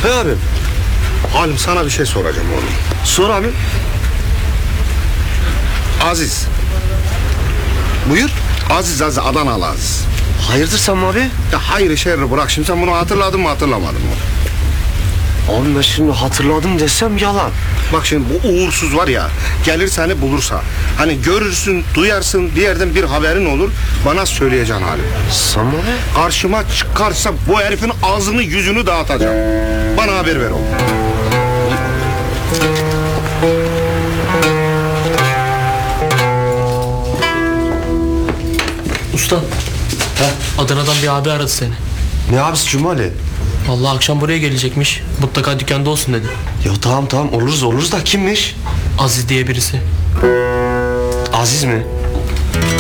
He abi. Halim sana bir şey soracağım oğlum. Sor abi. Aziz. Buyur. Aziz Adanalı Aziz. Hayırdır Sami abi? Ya hayır şerri bırak, şimdi sen bunu hatırladın mı hatırlamadın mı? Abi ben şimdi hatırladım desem yalan. Bak şimdi bu uğursuz var ya, gelir seni bulursa, hani görürsün duyarsın bir yerden bir haberin olur, bana söyleyeceksin Halim. Sami abi? Karşıma çıkarsa bu herifin ağzını yüzünü dağıtacağım. Bana haber ver oğlum. Usta. Adana'dan bir abi aradı seni. Ne abisi Cumali? Vallahi akşam buraya gelecekmiş. Mutlaka dükkanda olsun dedi. Ya tamam oluruz da kimmiş? Aziz diye birisi. Aziz mi?